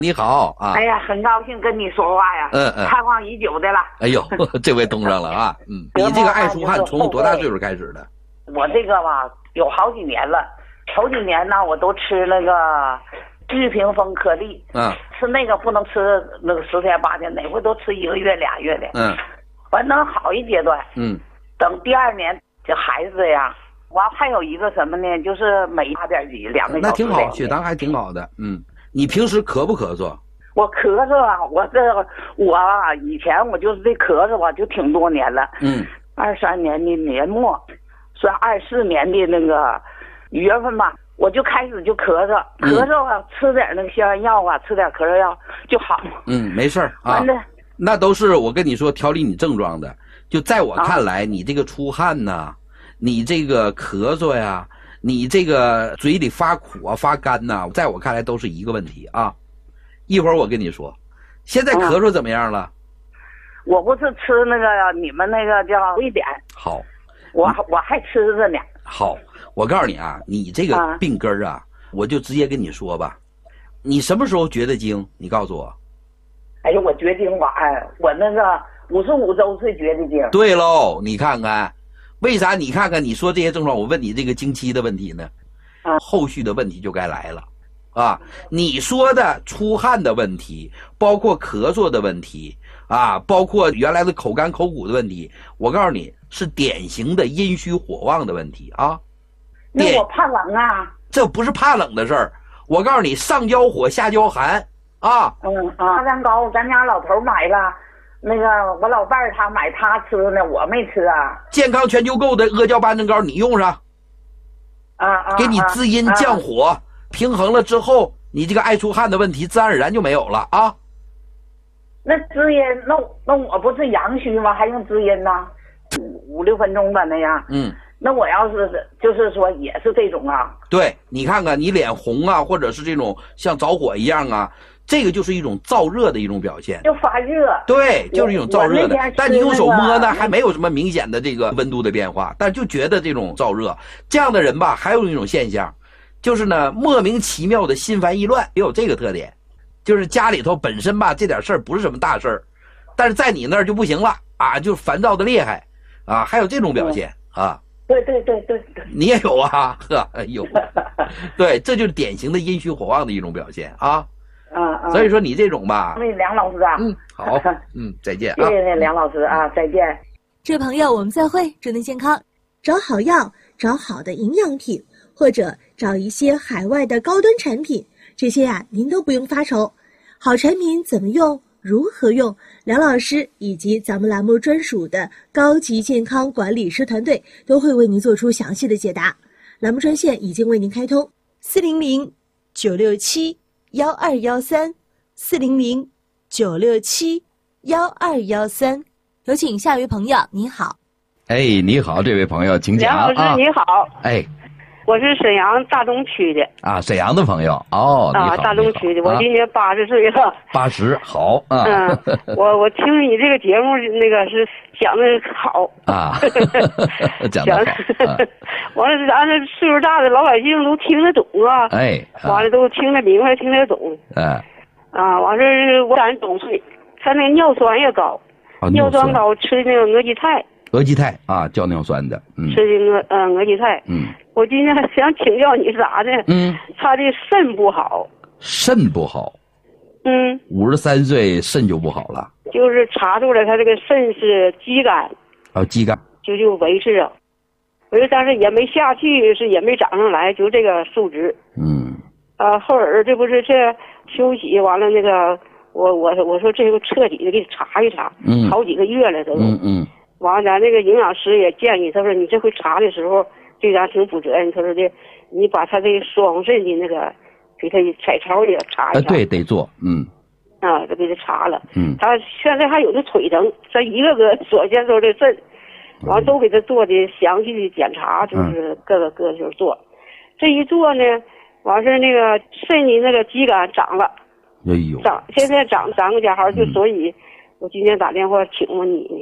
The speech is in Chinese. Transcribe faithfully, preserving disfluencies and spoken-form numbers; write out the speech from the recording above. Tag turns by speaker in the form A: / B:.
A: 你好啊！
B: 哎呀，很高兴跟你说话呀，
A: 嗯嗯，
B: 盼望已久的了。
A: 哎呦，这回东上了啊！嗯，你这个爱出汗从多大岁数开始的？
B: 我这个吧，有好几年了。头几年呢，我都吃那个聚屏风颗粒，
A: 嗯，
B: 吃那个不能吃那个十天八天，哪回都吃一个月俩月的。
A: 嗯，
B: 完能好一阶段。
A: 嗯，
B: 等第二年这孩子呀，完还有一个什么呢？就是每八点几两个小时。
A: 那挺好，血糖还挺好的。嗯，你平时咳不咳嗽？
B: 我咳嗽啊，我这我啊，以前我就是这咳嗽啊，就挺多年了。
A: 嗯，
B: 二三年的年末，算二四年的那个一月份吧，我就开始就咳嗽，咳嗽啊，吃点那个消炎药啊，吃点咳嗽药就好。
A: 嗯，没事儿啊。那都是我跟你说调理你症状的。就在我看来，啊、你这个出汗呐，你这个咳嗽呀，你这个嘴里发苦啊、发干呐，在我看来都是一个问题啊。一会儿我跟你说，现在咳嗽怎么样了？
B: 嗯、我不是吃那个你们那个叫瑞典。
A: 好，
B: 我我还吃着呢。
A: 好，我告诉你啊，你这个病根儿啊，啊我就直接跟你说吧，你什么时候觉得惊？你告诉我。
B: 哎呀，我绝经晚，我那个五十五周岁绝的经。
A: 对喽，你看看，为啥？你看看你说这些症状，我问你这个经期的问题呢？
B: 啊，
A: 后续的问题就该来了。啊，你说的出汗的问题，包括咳嗽的问题啊，包括原来的口干口苦的问题，我告诉你是典型的阴虚火旺的问题啊。
B: 那我怕冷啊？
A: 这不是怕冷的事儿，我告诉你，上焦火下焦寒啊。
B: 嗯啊，阿胶糕咱家老头买了，那个我老伴儿他买他吃呢，我没吃啊。
A: 健康全球购的阿胶八珍膏你用上，
B: 啊啊，
A: 给你滋阴降火。啊平衡了之后，你这个爱出汗的问题自然而然就没有了啊。
B: 那滋阴，那那我不是阳虚吗？还用滋阴呢？五五六分钟吧那样。
A: 嗯。
B: 那我要是就是说也是这种啊。
A: 对，你看看你脸红啊，或者是这种像着火一样啊，这个就是一种燥热的一种表现。
B: 就发热。对，
A: 就是一种燥热的。但你用手摸呢，还没有什么明显的这个温度的变化，但就觉得这种燥热。这样的人吧，还有一种现象。就是呢，莫名其妙的心烦意乱，也有这个特点，就是家里头本身吧这点事儿不是什么大事儿，但是在你那儿就不行了啊，就烦躁的厉害啊，还有这种表现啊。
B: 对对对对对，
A: 你也有啊，呵，有，对，这就是典型的阴虚火旺的一种表现啊。
B: 嗯嗯。
A: 所以说你这种吧，
B: 那梁老师啊，
A: 嗯，好，嗯，再见啊。
B: 谢谢梁老师啊，再见。
C: 这位朋友，我们再会，祝您健康。找好药，找好的营养品。或者找一些海外的高端产品，这些呀、啊、您都不用发愁。好产品怎么用，如何用，梁老师以及咱们栏目专属的高级健康管理师团队都会为您做出详细的解答。栏目专线已经为您开通，四零零九六七幺二幺三，四零零九六七幺二幺三。有请下一位朋友，您好。
A: 哎，你好，这位朋友，请讲。
D: 梁老师你好。
A: 哎。
D: 我是沈阳大东区的
A: 啊，沈阳的朋友哦，
D: 啊，大东区的，我今年八十岁了。
A: 八十，好啊。
D: 嗯，我我听你这个节目，那个是讲的好
A: 啊，讲的好。
D: 完了，咱这岁数大的老百姓都听得懂啊。
A: 哎，
D: 完了都听得明白，听得懂。
A: 哎，
D: 啊，完事我三十多岁，他那个尿酸也高，尿酸高吃那个鹅鸡菜。
A: 鹅鸡菜啊，降尿酸的，嗯，
D: 吃的鹅呃鹅鸡菜，
A: 嗯，
D: 我今天想请教你啥呢？
A: 嗯，
D: 他的肾不好，
A: 肾不好，
D: 嗯，
A: 五十三岁肾就不好了，
D: 就是查出来他这个肾是肌酐，
A: 啊，肌酐，
D: 就就维持啊，维持，但是也没下去，是也没涨上来，就这个数值，
A: 嗯，
D: 啊，后儿这不是这休息完了那个，我我我说这个彻底的给查一查，
A: 嗯，
D: 好几个月了都，
A: 嗯嗯。
D: 完了，咱那个营养师也建议，他说你这回查的时候对咱挺负责任。他说的，你把他这个双肾的那个给他彩超也查一查。
A: 啊，对，得做，嗯。
D: 啊，就给他查了。
A: 嗯。
D: 他现在还有的腿疼，他一个个所见说的肾，完了都给他做的详细的检查，就是各个各就是做。嗯、这一做呢，完事那个肾的那个肌酐长了。
A: 哎呦。
D: 长，现在长三个加号，就所以，我今天打电话请问你。